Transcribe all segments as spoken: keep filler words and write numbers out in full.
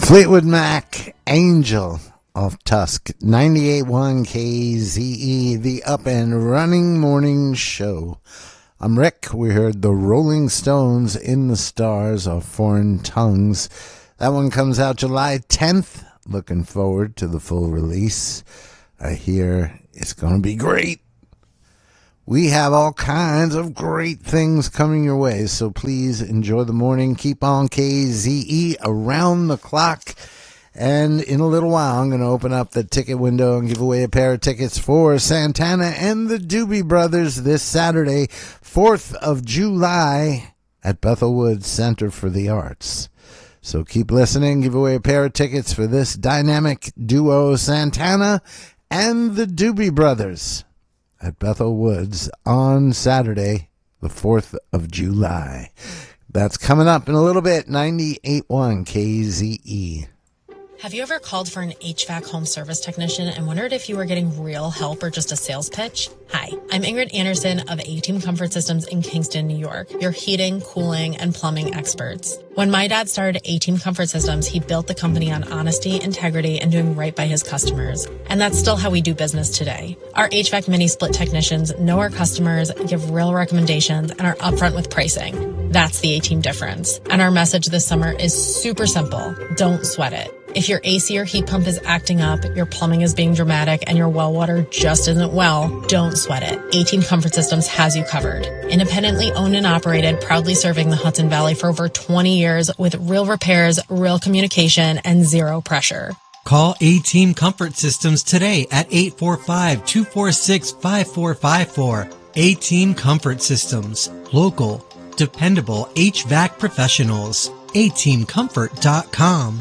Fleetwood Mac, Angel of Tusk, ninety-eight point one K Z E, the Up and Running Morning Show. I'm Rick. We heard the Rolling Stones, In the Stars of Foreign Tongues. That one comes out July tenth. Looking forward to the full release. I hear it's going to be great. We have all kinds of great things coming your way, so please enjoy the morning. Keep on K Z E around the clock. And in a little while, I'm going to open up the ticket window and give away a pair of tickets for Santana and the Doobie Brothers this Saturday, fourth of July, at Bethel Woods Center for the Arts. So keep listening. Give away a pair of tickets for this dynamic duo, Santana and the Doobie Brothers, at Bethel Woods on Saturday, the fourth of July. That's coming up in a little bit, ninety-eight point one K Z E. Have you ever called for an H V A C home service technician and wondered if you were getting real help or just a sales pitch? Hi, I'm Ingrid Anderson of A-Team Comfort Systems in Kingston, New York, your heating, cooling, and plumbing experts. When my dad started A-Team Comfort Systems, he built the company on honesty, integrity, and doing right by his customers. And that's still how we do business today. Our H V A C mini-split technicians know our customers, give real recommendations, and are upfront with pricing. That's the A-Team difference. And our message this summer is super simple. Don't sweat it. If your A C or heat pump is acting up, your plumbing is being dramatic, and your well water just isn't well, don't sweat it. A-Team Comfort Systems has you covered. Independently owned and operated, proudly serving the Hudson Valley for over twenty years with real repairs, real communication, and zero pressure. Call A-Team Comfort Systems today at eight four five, two four six, five four five four. A-Team Comfort Systems. Local, dependable H V A C professionals. A team comfort dot com.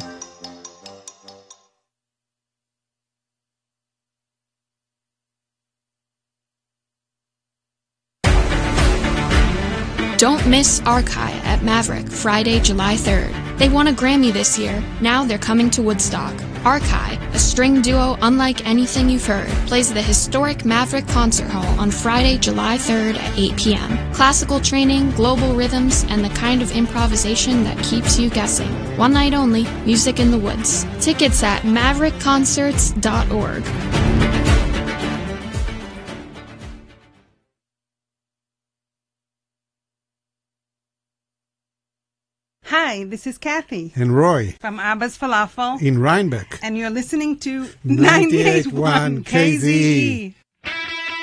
Don't miss Archive at Maverick Friday, July third. They won a Grammy this year. Now they're coming to Woodstock. Archive, a string duo unlike anything you've heard, plays the historic Maverick Concert Hall on Friday, July third at eight p.m. Classical training, global rhythms, and the kind of improvisation that keeps you guessing. One night only, music in the woods. Tickets at maverick concerts dot org. Hi, this is Kathy. And Roy. From Abba's Falafel. In Rhinebeck. And you're listening to ninety-eight point one K Z E.